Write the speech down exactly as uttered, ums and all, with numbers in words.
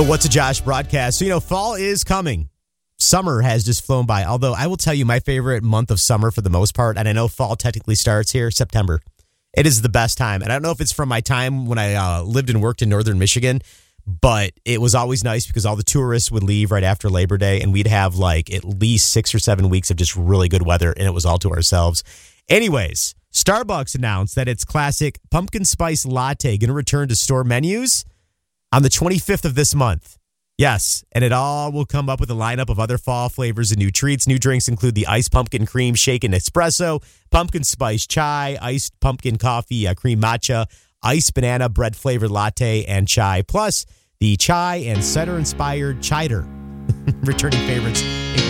What's a Josh broadcast? So, you know, fall is coming. Summer has just flown by. Although I will tell you my favorite month of summer for the most part, and I know fall technically starts here, September. It is the best time. And I don't know if it's from my time when I uh, lived and worked in northern Michigan, but it was always nice because all the tourists would leave right after Labor Day, and we'd have like at least six or seven weeks of just really good weather, and it was all to ourselves. Anyways, Starbucks announced that its classic pumpkin spice latte going to return to store menus on the twenty-fifth of this month. Yes, and it all will come up with a lineup of other fall flavors and new treats. New drinks include the iced pumpkin cream shaken espresso, pumpkin spice chai, iced pumpkin coffee, uh, cream matcha, iced banana bread flavored latte, and chai, plus the chai and cider inspired chider. Returning favorites